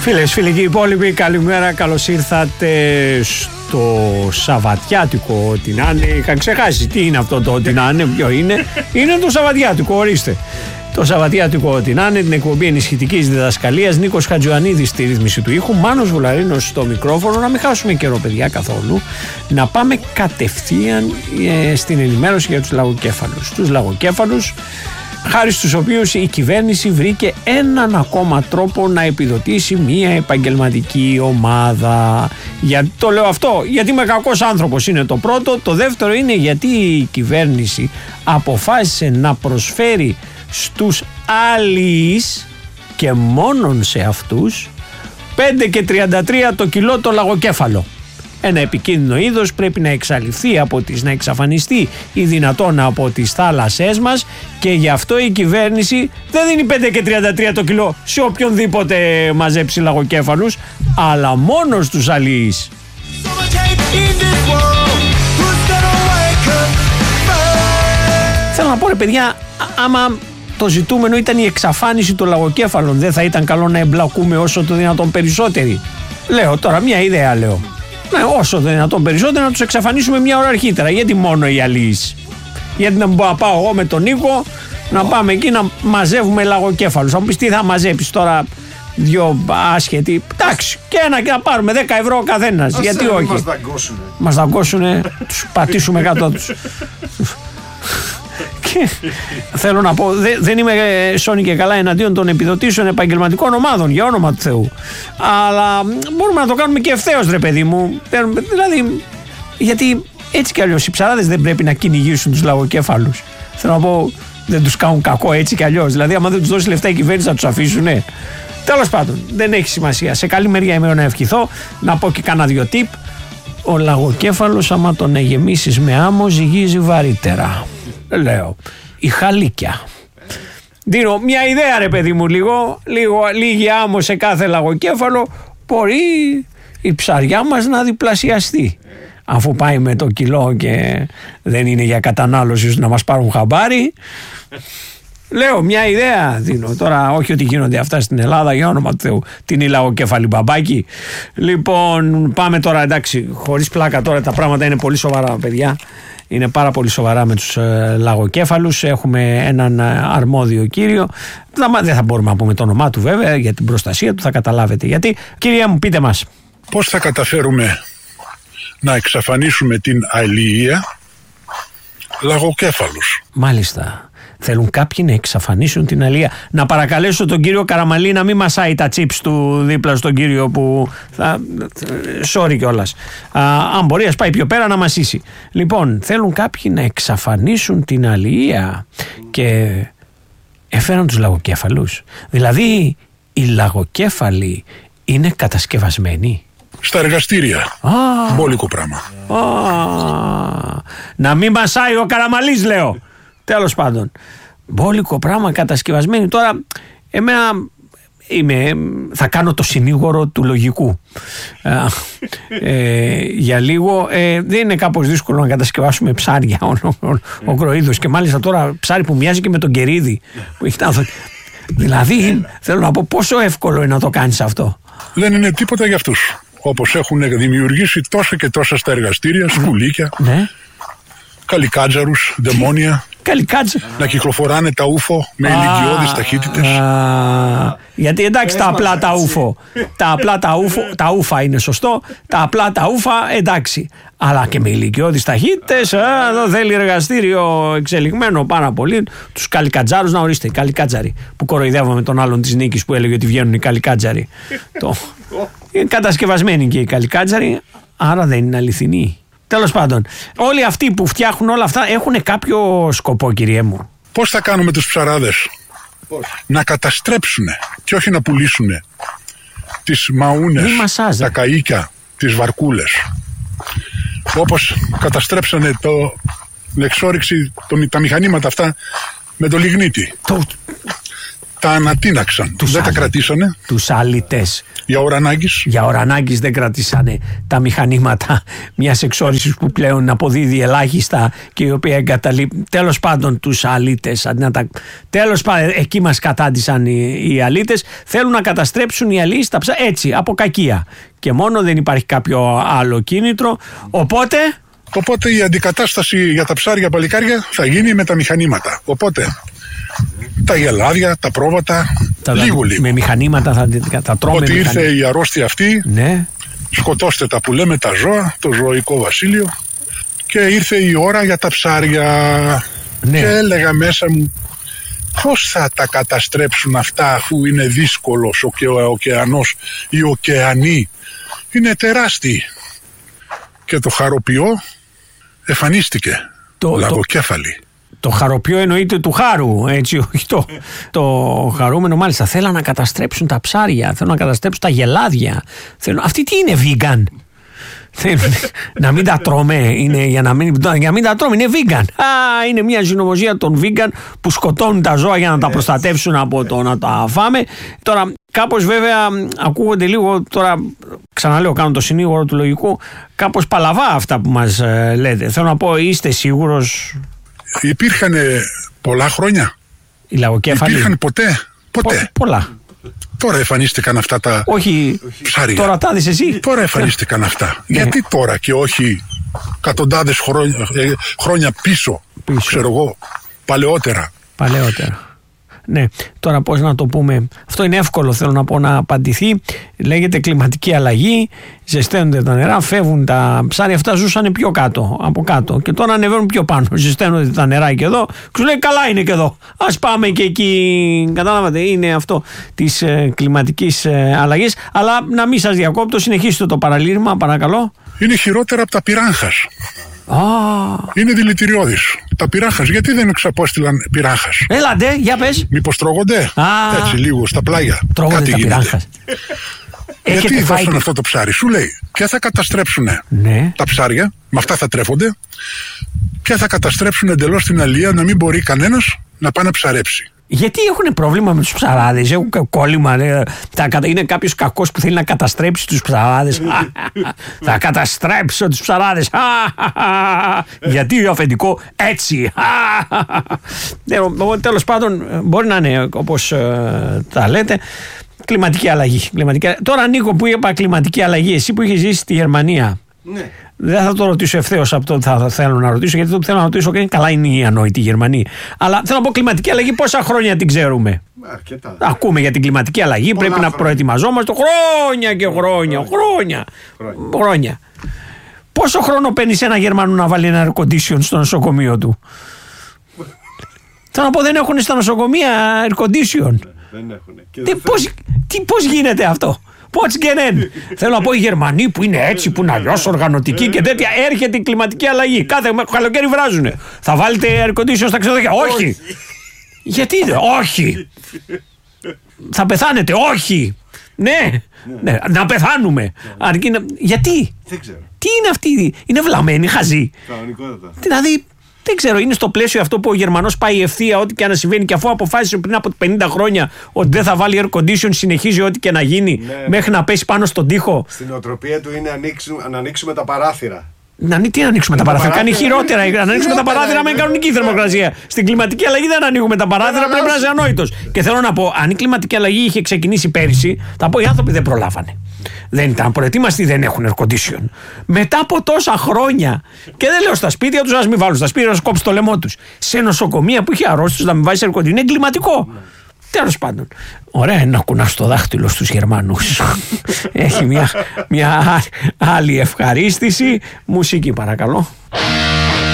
Φίλες, φίλοι και υπόλοιποι, καλημέρα, καλώς ήρθατε στο Σαββατιάτικο. Ό,τι να είναι, είχα ξεχάσει τι είναι αυτό το ό,τι να είναι, ποιο είναι. Είναι το Σαββατιάτικο, ορίστε. Το Σαββατιάτικο ό,τι να είναι, την εκπομπή ενισχυτικής διδασκαλίας. Νίκος Χατζιωαννίδης στη ρύθμιση του ήχου, Μάνος Βουλαρίνος στο μικρόφωνο. Να μην χάσουμε καιρό, παιδιά, καθόλου. Να πάμε κατευθείαν στην ενημέρωση για τους λαγοκέφαλους. Τους λαγοκέφαλους, χάρη στους οποίους η κυβέρνηση βρήκε έναν ακόμα τρόπο να επιδοτήσει μια επαγγελματική ομάδα. Γιατί το λέω αυτό? Γιατί είμαι κακός άνθρωπος, είναι το πρώτο. Το δεύτερο είναι γιατί η κυβέρνηση αποφάσισε να προσφέρει στους αλλοίς και μόνον σε αυτούς 5 και 33 το κιλό το λαγοκέφαλο. Ένα επικίνδυνο είδος, πρέπει να εξαλειφθεί να εξαφανιστεί ή δυνατόν από τις θάλασσές μας, και γι' αυτό η κυβέρνηση δεν δίνει 5 και 33 το κιλό σε οποιονδήποτε μαζέψει λαγοκέφαλους, αλλά μόνο στους αλλοίς. Θέλω να πω, ρε παιδιά, άμα το ζητούμενο ήταν η εξαφάνιση των λαγοκέφαλων, δεν θα ήταν καλό να εμπλακούμε όσο το δυνατόν περισσότεροι? Λέω τώρα μια ιδέα, λέω. Όσο το δυνατόν περισσότερο να τους εξαφανίσουμε μια ώρα αρχίτερα. Γιατί μόνο οι αλλοίς? Γιατί να μπορώ να πάω εγώ με τον Νίκο να πάμε εκεί να μαζεύουμε λαγοκέφαλους? Θα μου πεις, τι θα μαζέψεις τώρα, δυο άσχετοι? Εντάξει, και να πάρουμε 10 ευρώ ο καθένας. Γιατί όχι? Μας δαγκώσουνε, τους πατήσουμε κάτω τους. Θέλω να πω, δεν είμαι σώνη και καλά εναντίον των επιδοτήσεων επαγγελματικών ομάδων, για όνομα του Θεού. Αλλά μπορούμε να το κάνουμε και ευθέως, ρε παιδί μου. Δηλαδή, γιατί έτσι κι αλλιώς οι ψαράδες δεν πρέπει να κυνηγήσουν τους λαγοκέφαλους. Θέλω να πω, δεν τους κάνουν κακό έτσι κι αλλιώς. Δηλαδή, άμα δεν τους δώσει λεφτά η κυβέρνηση, θα τους αφήσουνε? Τέλος πάντων, δεν έχει σημασία. Σε καλή μεριά είμαι να ευχηθώ, να πω και κάνα δυο tip. Ο λαγοκέφαλος, άμα τον γεμίσεις με άμμο, ζυγίζει βαρύτερα. Λέω, η χαλίκια. Δίνω μια ιδέα, ρε παιδί μου, λίγη άμμο σε κάθε λαγοκέφαλο, μπορεί η ψαριά μας να διπλασιαστεί. Αφού πάει με το κιλό και δεν είναι για κατανάλωση ώστε να μας πάρουν χαμπάρι. Λέω, μια ιδέα δίνω. Τώρα, όχι ότι γίνονται αυτά στην Ελλάδα, για όνομα του Θεού. Την είναι λαγοκέφαλη μπαμπάκι. Λοιπόν, πάμε τώρα, εντάξει, χωρίς πλάκα τώρα, τα πράγματα είναι πολύ σοβαρά, παιδιά. Είναι πάρα πολύ σοβαρά με τους λαγοκέφαλους. Έχουμε έναν αρμόδιο κύριο. Δεν θα μπορούμε να πούμε το όνομά του, βέβαια, για την προστασία του, θα καταλάβετε γιατί. Κυρία μου, πείτε μας. Πώς θα καταφέρουμε να εξαφανίσουμε την αλληλεία λαγοκέφαλους? Μάλιστα. Θέλουν κάποιοι να εξαφανίσουν την αλληλεία. Να παρακαλέσω τον κύριο Καραμαλή να μην μασάει τα τσίπς του δίπλα στον κύριο που θα... Sorry κιόλας. Αν μπορεί, ας πάει πιο πέρα να μασίσει. Λοιπόν, θέλουν κάποιοι να εξαφανίσουν την αλληλεία και έφεραν τους λαγοκέφαλους. Δηλαδή, οι λαγοκέφαλοι είναι κατασκευασμένοι στα εργαστήρια. Μπόλικο πράγμα. Να μην μασάει ο Καραμαλής, λέω. Τέλος πάντων, μπόλικο πράγμα, κατασκευασμένοι. Τώρα, εμένα θα κάνω το συνήγορο του λογικού. Για λίγο, δεν είναι κάπως δύσκολο να κατασκευάσουμε ψάρια ο Κροίδος, και μάλιστα τώρα ψάρι που μοιάζει και με τον Κερίδη. Δηλαδή, θέλω να πω, πόσο εύκολο είναι να το κάνεις αυτό? Δεν είναι τίποτα για αυτούς. Όπως έχουν δημιουργήσει τόσα και τόσα στα εργαστήρια, σκουλίκια, καλικάτζαρους, δαιμόνια. Να κυκλοφοράνε τα ούφο με ηλικιώδεις ταχύτητες. Γιατί εντάξει, τα απλά τα ούφο. Τα ούφα είναι σωστό. Τα απλά τα ούφα, εντάξει. Αλλά και με ηλικιώδεις ταχύτητες. Εδώ θέλει εργαστήριο εξελιγμένο πάρα πολύ. Τους καλικάτζαρους, να ορίστε, οι καλικάτζαροι που κοροϊδεύαμε τον άλλον της Νίκης που έλεγε ότι βγαίνουν οι καλικάτζαροι. Είναι κατασκευασμένοι και οι καλικάτζαροι, άρα δεν είναι αληθινοί. Τέλος πάντων, όλοι αυτοί που φτιάχνουν όλα αυτά έχουν κάποιο σκοπό, κυριέ μου. Πώς θα κάνουμε τους ψαράδες? Να καταστρέψουν και όχι να πουλήσουν τις μαούνες, τα καΐκια, τις βαρκούλες. Όπως καταστρέψανε την εξόρυξη, τα μηχανήματα αυτά με το λιγνίτη. Τα ανατείναξαν. Δεν τα κρατήσανε. Τους αλήτες. Για ώρα ανάγκης. Για ώρα ανάγκης δεν κρατήσανε τα μηχανήματα μιας εξόρυσης που πλέον αποδίδει ελάχιστα και η οποία εγκαταλείπει. Τέλος πάντων, τους αλήτες. Τέλος πάντων, εκεί μας κατάντησαν οι αλήτες. Θέλουν να καταστρέψουν οι αλείς τα ψάρια. Έτσι, από κακία. Και μόνο, δεν υπάρχει κάποιο άλλο κίνητρο. Οπότε η αντικατάσταση για τα ψάρια παλικάρια θα γίνει με τα μηχανήματα. Οπότε τα γελάδια, τα πρόβατα, λίγο. Με μηχανήματα θα τρώμε. Ότι ήρθε η αρρώστια αυτή, ναι. Σκοτώστε τα που λέμε τα ζώα, το ζωικό βασίλειο, και ήρθε η ώρα για τα ψάρια. Ναι. Και έλεγα μέσα μου, πώς θα τα καταστρέψουν αυτά, αφού είναι δύσκολος ο ωκεανός, οι ωκεανοί είναι τεράστιοι. Και το χαροποιό εμφανίστηκε, λαγοκέφαλη. Το χαροποιό εννοείται του χάρου, έτσι, όχι το χαρούμενο. Μάλιστα, θέλουν να καταστρέψουν τα ψάρια, θέλουν να καταστρέψουν τα γελάδια. Αυτοί τι είναι, vegan? Να μην τα τρώμε, είναι για να μην τα τρώμε, είναι vegan. Είναι μια συνωμοσία των vegan που σκοτώνουν τα ζώα για να τα προστατεύσουν από το να τα φάμε. Τώρα, κάπως βέβαια ακούγονται λίγο, τώρα ξαναλέω, κάνω το συνήγορο του λογικού, κάπως παλαβά αυτά που μας λέτε. Θέλω να πω, είστε σίγουρος? Υπήρχαν πολλά χρόνια. Οι λαγοκέφαλοι. Υπήρχαν ποτέ. Πολλά. Τώρα εμφανίστηκαν αυτά τα ψάρια. Τώρα τα δεις εσύ. Τώρα εμφανίστηκαν αυτά. Γιατί τώρα και όχι εκατοντάδες χρόνια πίσω. Ξέρω εγώ, παλαιότερα. Ναι, τώρα πώς να το πούμε. Αυτό είναι εύκολο, θέλω να πω, να απαντηθεί. Λέγεται κλιματική αλλαγή. Ζεσταίνονται τα νερά, φεύγουν τα ψάρια. Αυτά ζούσαν πιο κάτω, από κάτω. Και τώρα ανεβαίνουν πιο πάνω. Ζεσταίνονται τα νερά και εδώ. Και σου λέει, καλά είναι και εδώ. Ας πάμε και εκεί. Κατάλαβατε, είναι αυτό της κλιματικής αλλαγής. Αλλά να μην σας διακόπτω, συνεχίστε το παραλήρημα, παρακαλώ. Είναι χειρότερα από τα πυράγχας. Είναι δηλητηριώδης. Τα πυράγχας, γιατί δεν εξαπόστειλαν πυράγχας? Έλατε, για πες. Μήπως τρώγονται έτσι λίγο στα πλάγια? Τρώγονται τα πυράγχας. Γιατί δώσουν αυτό το ψάρι? Σου λέει, ποια θα καταστρέψουν τα ψάρια, με αυτά θα τρέφονται, ποια θα καταστρέψουν εντελώς την αλία, να μην μπορεί κανένας να πάει να ψαρέψει. Γιατί έχουν πρόβλημα με τους ψαράδες, έχουν κόλλημα, είναι κάποιος κακός που θέλει να καταστρέψει τους ψαράδες. Θα καταστρέψω τους ψαράδες. Γιατί αφεντικό έτσι. Τέλος πάντων, μπορεί να είναι όπως τα λέτε. Κλιματική αλλαγή. Τώρα, Νίκο, που είπα κλιματική αλλαγή, εσύ που έχεις ζήσει στη Γερμανία, ναι. Δεν θα το ρωτήσω ευθέως από το θα θέλω να ρωτήσω, γιατί το που θέλω να ρωτήσω και καλά είναι οι ανόητοι Γερμανοί. Αλλά θέλω να πω, κλιματική αλλαγή πόσα χρόνια την ξέρουμε? Αρκετά. Ακούμε για την κλιματική αλλαγή, πολλά πρέπει χρόνια να προετοιμαζόμαστε χρόνια και χρόνια. Πόσο χρόνο παίρνει ένα Γερμανό να βάλει ένα air condition στο νοσοκομείο του? Θέλω να πω, δεν έχουν στα νοσοκομεία air condition. Δεν έχουν. Πώς γίνεται αυτό? Θέλω να πω, οι Γερμανοί που είναι έτσι, που είναι αλλιώς οργανωτικοί και τέτοια, έρχεται η κλιματική αλλαγή. Κάθε καλοκαίρι βράζουνε. Θα βάλετε air condition στα ξενοδοχεία? Όχι. Γιατί? Όχι. Θα πεθάνετε? Όχι. Ναι. Να πεθάνουμε. Γιατί? Δεν ξέρω. Τι είναι αυτοί? Είναι βλαμμένοι, χαζοί. Δηλαδή, δεν ξέρω, είναι στο πλαίσιο αυτό που ο Γερμανός πάει ευθεία ό,τι και να συμβαίνει, και αφού αποφάσισε πριν από 50 χρόνια ότι δεν θα βάλει air condition, συνεχίζει ό,τι και να γίνει, μέχρι να πέσει πάνω στον τοίχο. Στην οτροπία του είναι να ανοίξουμε τα παράθυρα. Τι να ανοίξουμε τα παράθυρα? Κάνει χειρότερα. Να ανοίξουμε τα παράθυρα με κανονική θερμοκρασία. Στην κλιματική αλλαγή δεν ανοίγουμε τα παράθυρα, πρέπει να είσαι ανόητος. Και θέλω να πω, αν η κλιματική αλλαγή είχε ξεκινήσει πέρυσι, θα πω, οι άνθρωποι δεν προλάβανε. Δεν ήταν προετοίμαστοι, δεν έχουν air condition. Μετά από τόσα χρόνια, και δεν λέω στα σπίτια τους, ας μην βάλουν στα σπίτια, να κόψει το λαιμό τους. Σε νοσοκομεία που είχε αρρώστιους να μην βάζει air condition, είναι εγκληματικό. Τέλος πάντων. Ωραία είναι να κουνάς το δάχτυλο στους Γερμανούς. Έχει μια άλλη ευχαρίστηση. Μουσική, παρακαλώ.